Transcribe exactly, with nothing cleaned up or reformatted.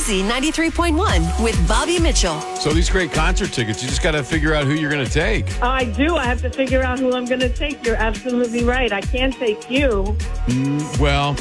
Z ninety-three point one with Bobby Mitchell. So these great concert tickets, you just got to figure out who you're going to take. I do. I have to figure out who I'm going to take. You're absolutely right. I can't take you. Mm, well,